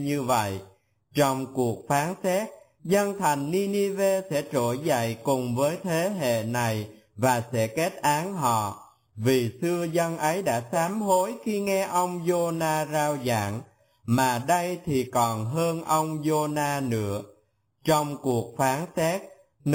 như vậy. Trong cuộc phán xét, dân thành Ninive sẽ trỗi dậy cùng với thế hệ này và sẽ kết án họ, vì xưa dân ấy đã sám hối khi nghe ông Giô-na rao giảng, mà đây thì còn hơn ông Giô-na nữa. Trong cuộc phán xét,